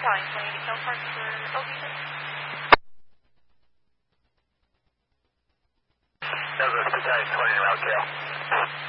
calling 2080 Hill Park for Oakland. Douglas, Battalion 20 around Cal.